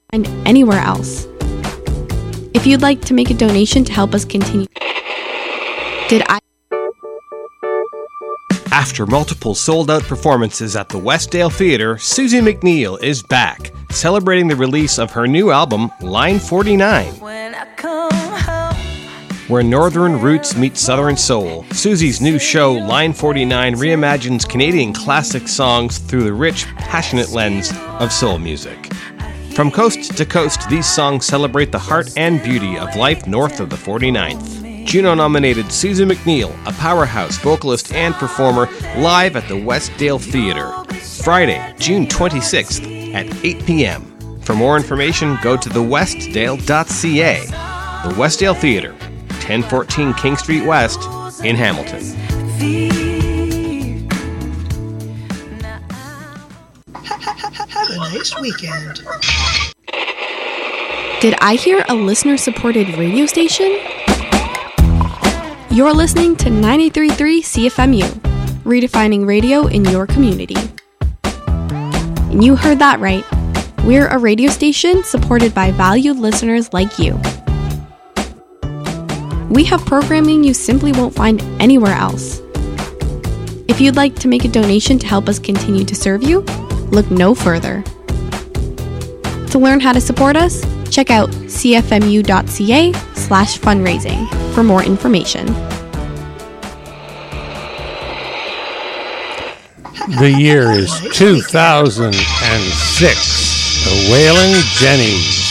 and anywhere else. If you'd like to make a donation to help us continue... After multiple sold-out performances at the Westdale Theatre, Susie McNeil is back, celebrating the release of her new album, Line 49. Where northern roots meet southern soul, Susie's new show, Line 49, reimagines Canadian classic songs through the rich, passionate lens of soul music. From coast to coast, these songs celebrate the heart and beauty of life north of the 49th. Juno-nominated Susie McNeil, a powerhouse vocalist and performer, live at the Westdale Theatre, Friday, June 26th at 8 p.m. For more information, go to thewestdale.ca. The Westdale Theatre, 1014 King Street West in Hamilton. Have a nice weekend. Did I hear a listener-supported radio station? You're listening to 93.3 CFMU, redefining radio in your community. And you heard that right. We're a radio station supported by valued listeners like you. We have programming you simply won't find anywhere else. If you'd like to make a donation to help us continue to serve you, look no further. To learn how to support us, check out cfmu.ca/fundraising for more information. The year is 2006. The Wailin' Jennies.